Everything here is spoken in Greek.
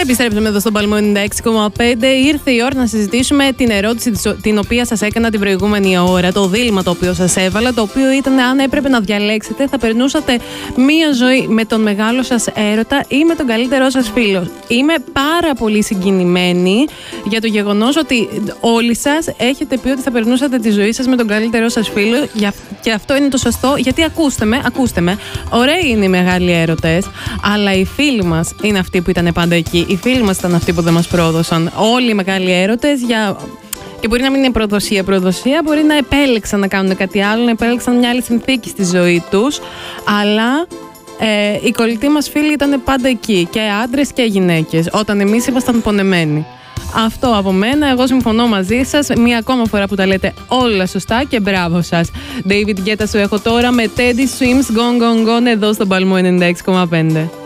Επιστρέψαμε εδώ στον Παλμό 96,5. Ήρθε η ώρα να συζητήσουμε την ερώτηση την οποία σας έκανα την προηγούμενη ώρα. Το δίλημμα το οποίο σας έβαλα, το οποίο ήταν αν έπρεπε να διαλέξετε, θα περνούσατε μία ζωή με τον μεγάλο σας έρωτα ή με τον καλύτερό σας φίλο. Είμαι πάρα πολύ συγκινημένη για το γεγονός ότι όλοι σας έχετε πει ότι θα περνούσατε τη ζωή σας με τον καλύτερό σας φίλο. Και αυτό είναι το σωστό, γιατί ακούστε με, ωραίοι είναι οι μεγάλοι έρωτες, αλλά οι φίλοι μας είναι αυτοί που ήταν πάντα εκεί. Οι φίλοι μας ήταν αυτοί που δεν μας πρόδωσαν. Όλοι οι μεγάλοι έρωτες και μπορεί να μην είναι προδοσία, μπορεί να επέλεξαν να κάνουν κάτι άλλο, να επέλεξαν μια άλλη συνθήκη στη ζωή τους, αλλά οι κολλητοί μας φίλοι ήταν πάντα εκεί, και άντρες και γυναίκες, όταν εμείς ήμασταν πονεμένοι. Αυτό από μένα, εγώ συμφωνώ μαζί σας μία ακόμα φορά που τα λέτε όλα σωστά και μπράβο σας. David Guetta σου έχω τώρα με Teddy Swims Gone Gone Gone εδώ στον Παλμό 96,5.